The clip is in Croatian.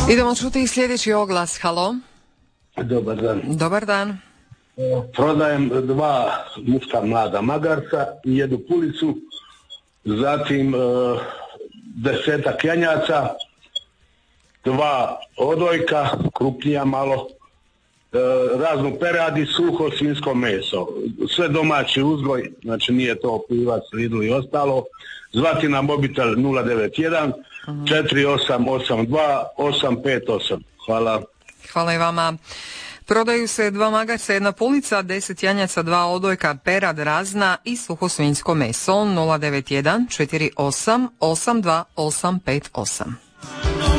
Idemo čuti sljedeći oglas. Halo. Dobar dan. Dobar dan. Prodajem 2 muška mlada magarca i 1 pulicu, zatim 10 janjaca, 2 odojka, krupnija malo, raznu peradi, suho svinjsko meso. Sve domaći uzgoj, znači nije to pivac, Lidl i ostalo. Zvati na mobitel 091 4882 858. Hvala. Hvala i vama. Prodaju se 2 magarca, 1 pulica, 10 janjaca, 2 odojka, perad razna i suho svinjsko meso. 091 48 82 858.